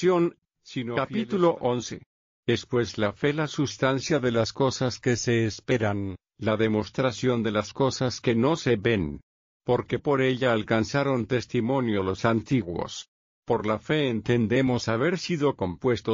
destrucción, sino capítulo 11. Es pues la fe la sustancia de las cosas que se esperan, la demostración de las cosas que no se ven. Porque por ella alcanzaron testimonio los antiguos. Por la fe entendemos haber sido compuestos